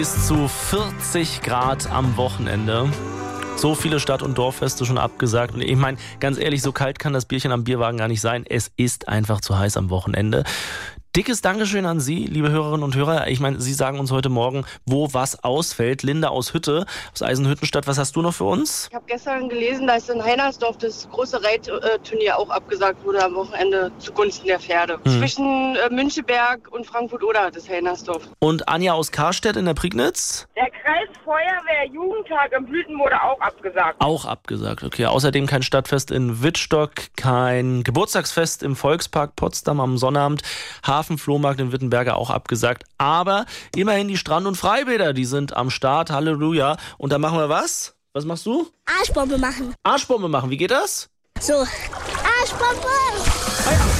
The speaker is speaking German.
Bis zu 40 Grad am Wochenende. So viele Stadt- und Dorffeste schon abgesagt. Und ich meine, ganz ehrlich, so kalt kann das Bierchen am Bierwagen gar nicht sein. Es ist einfach zu heiß am Wochenende. Dickes Dankeschön an Sie, liebe Hörerinnen und Hörer. Ich meine, Sie sagen uns heute Morgen, wo was ausfällt. Linda aus Hütte, aus Eisenhüttenstadt. Was hast du noch für uns? Ich habe gestern gelesen, dass in Heinersdorf das große Reitturnier auch abgesagt wurde am Wochenende zugunsten der Pferde. Zwischen Müncheberg und Frankfurt-Oder, das Heinersdorf. Und Anja aus Karstedt in der Prignitz? Der Kreisfeuerwehr-Jugendtag in Blüten wurde auch abgesagt. Auch abgesagt, okay. Außerdem kein Stadtfest in Wittstock, kein Geburtstagsfest im Volkspark Potsdam am Sonnabend, Hafenflohmarkt in Wittenberge auch abgesagt. Aber immerhin die Strand- und Freibäder, die sind am Start, Halleluja. Und da machen wir was? Was machst du? Arschbombe machen. Arschbombe machen, wie geht das? So, Arschbombe! Ah ja.